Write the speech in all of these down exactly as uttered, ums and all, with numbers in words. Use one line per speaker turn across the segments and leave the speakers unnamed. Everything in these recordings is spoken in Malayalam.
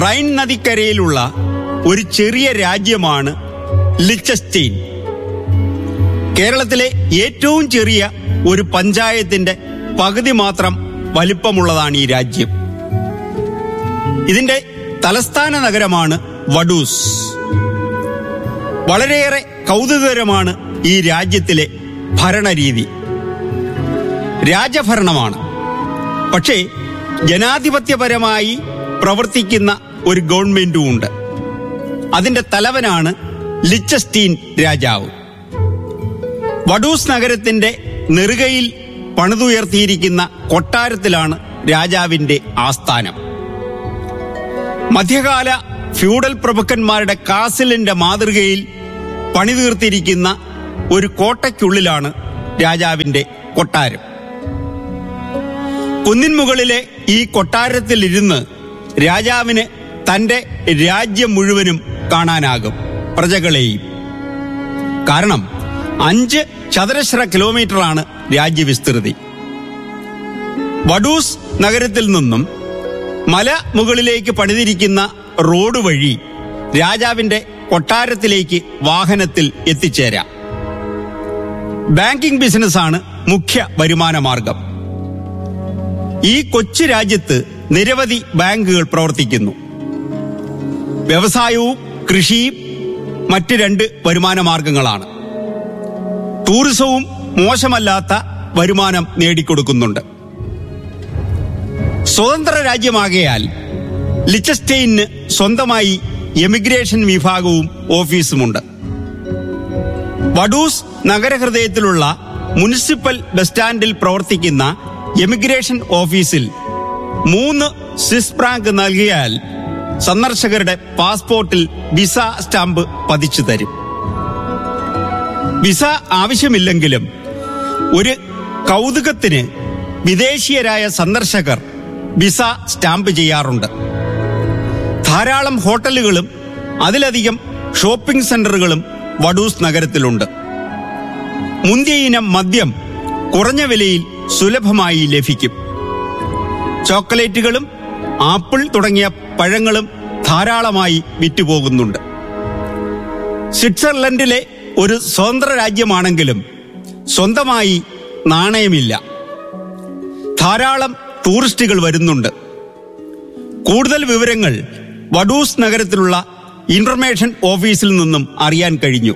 റൈൻ നദിക്കരയിലുള്ള ഒരു ചെറിയ രാജ്യമാണ് ലിച്ചസ്റ്റെയിൻ. കേരളത്തിലെ ഏറ്റവും ചെറിയ ഒരു പഞ്ചായത്തിന്റെ പകുതി മാത്രം വലിപ്പമുള്ളതാണ് ഈ രാജ്യം. ഇതിന്റെ തലസ്ഥാന നഗരമാണ് വഡൂസ്. വളരെയേറെ കൗതുകകരമാണ് ഈ രാജ്യത്തിലെ ഭരണരീതി. രാജഭരണമാണ്, പക്ഷേ ജനാധിപത്യപരമായി പ്രവർത്തിക്കുന്ന ഒരു ഗവൺമെന്റും ഉണ്ട്. അതിന്റെ തലവനാണ് ലിച്ചസ്റ്റീൻ രാജാവ്. വഡൂസ് നഗരത്തിന്റെ നെറുകയിൽ പണിതുയർത്തിയിരിക്കുന്ന കൊട്ടാരത്തിലാണ് രാജാവിന്റെ ആസ്ഥാനം. മധ്യകാല ഫ്യൂഡൽ പ്രഭുക്കന്മാരുടെ കാസിലിന്റെ മാതൃകയിൽ പണിതീർത്തിരിക്കുന്ന ഒരു കോട്ടയ്ക്കുള്ളിലാണ് രാജാവിന്റെ കൊട്ടാരം. കുന്നിൻ മുകളിലെ ഈ കൊട്ടാരത്തിലിരുന്ന് രാജാവിന് തന്റെ രാജ്യം മുഴുവനും കാണാനാകും, പ്രജകളെയും. കാരണം അഞ്ച് ചതുരശ്ര കിലോമീറ്ററാണ് രാജ്യവിസ്തൃതി. വഡൂസ് നഗരത്തിൽ നിന്നും മല മുകളിലേക്ക് പണിതിരിക്കുന്ന റോഡ് വഴി രാജാവിന്റെ കൊട്ടാരത്തിലേക്ക് വാഹനത്തിൽ എത്തിച്ചേരാം. ബാങ്കിംഗ് ബിസിനസ്സാണ് മുഖ്യ വരുമാന മാർഗം. ഈ കൊച്ചു രാജ്യത്ത് നിരവധി ബാങ്കുകൾ പ്രവർത്തിക്കുന്നു. വ്യവസായവും കൃഷിയും മറ്റ് രണ്ട് വരുമാന മാർഗങ്ങളാണ്. ടൂറിസവും മോശമല്ലാത്ത വരുമാനം നേടിക്കൊടുക്കുന്നുണ്ട്. സ്വതന്ത്ര രാജ്യമാകയാൽ ലിച്ചസ്റ്റെയിന് സ്വന്തമായി എമിഗ്രേഷൻ വിഭാഗവും ഓഫീസുമുണ്ട്. വഡൂസ് നഗരഹൃദയത്തിലുള്ള മുനിസിപ്പൽ ബസ് സ്റ്റാൻഡിൽ പ്രവർത്തിക്കുന്ന എമിഗ്രേഷൻ ഓഫീസിൽ മൂന്ന് സ്വിസ് ഫ്രാങ്ക് നൽകിയാൽ സന്ദർശകരുടെ പാസ്പോർട്ടിൽ വിസ സ്റ്റാമ്പ് പതിച്ചു തരും. വിസ ആവശ്യമില്ലെങ്കിലും ഒരു കൗതുകത്തിന് വിദേശീയരായ സന്ദർശകർ വിസ സ്റ്റാമ്പ് ചെയ്യാറുണ്ട്. ധാരാളം ഹോട്ടലുകളും അതിലധികം ഷോപ്പിംഗ് സെന്ററുകളും വഡൂസ് നഗരത്തിലുണ്ട്. മുന്തിയ ഇനം മദ്യം കുറഞ്ഞ വിലയിൽ സുലഭമായി ലഭിക്കും. ചോക്ലേറ്റുകളും ആപ്പിൾ തുടങ്ങിയ പഴങ്ങളും ധാരാളമായി വിറ്റുപോകുന്നുണ്ട്. സ്വിറ്റ്സർലൻഡിലെ ഒരു സ്വതന്ത്ര രാജ്യമാണെങ്കിലും സ്വന്തമായി നാണയമില്ല. ധാരാളം ടൂറിസ്റ്റുകൾ വരുന്നുണ്ട്. കൂടുതൽ വിവരങ്ങൾ വഡൂസ് നഗരത്തിലുള്ള ഇൻഫർമേഷൻ ഓഫീസിൽ നിന്നും അറിയാൻ കഴിഞ്ഞു.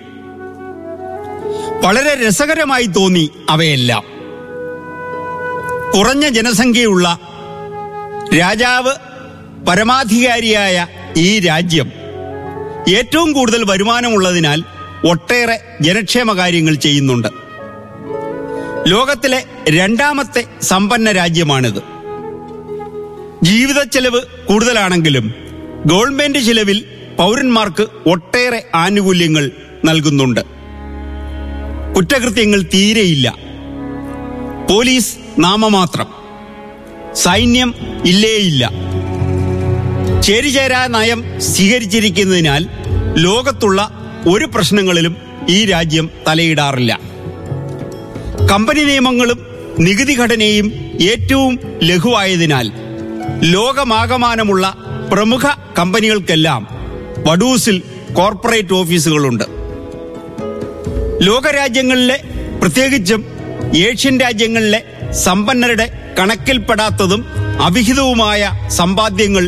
വളരെ രസകരമായി തോന്നി അവയെല്ലാം. കുറഞ്ഞ ജനസംഖ്യയുള്ള രാജാവ് പരമാധികാരിയായ ഈ രാജ്യം ഏറ്റവും കൂടുതൽ വരുമാനമുള്ളതിനാൽ ഒട്ടേറെ ജനക്ഷേമ കാര്യങ്ങൾ ചെയ്യുന്നുണ്ട്. ലോകത്തിലെ രണ്ടാമത്തെ സമ്പന്ന രാജ്യമാണിത്. ജീവിത ചെലവ് കൂടുതലാണെങ്കിലും ഗവൺമെന്റ് ചിലവിൽ പൗരന്മാർക്ക് ഒട്ടേറെ ആനുകൂല്യങ്ങൾ നൽകുന്നുണ്ട്. കുറ്റകൃത്യങ്ങൾ തീരെയില്ല. പോലീസ് നാമമാത്രം. സൈന്യം ഇല്ലേയില്ല. ചേരിചേരാ നയം സ്വീകരിച്ചിരിക്കുന്നതിനാൽ ലോകത്തുള്ള ഒരു പ്രശ്നങ്ങളിലും ഈ രാജ്യം തലയിടാറില്ല. കമ്പനി നിയമങ്ങളും നികുതി ഘടനയും ഏറ്റവും ലഘുവായതിനാൽ ലോകമാകമാനമുള്ള പ്രമുഖ കമ്പനികൾക്കെല്ലാം വഡൂസിൽ കോർപ്പറേറ്റ് ഓഫീസുകളുണ്ട്. ലോകരാജ്യങ്ങളിലെ, പ്രത്യേകിച്ചും ഏഷ്യൻ രാജ്യങ്ങളിലെ സമ്പന്നരുടെ കണക്കിൽപ്പെടാത്തതും അവിഹിതവുമായ സമ്പാദ്യങ്ങൾ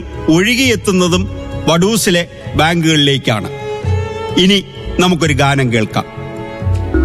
ഒഴുകിയെത്തുന്നതും വഡൂസിലെ ബാങ്കുകളിലേക്കാണ്. ഇനി നമുക്കൊരു ഗാനം കേൾക്കാം.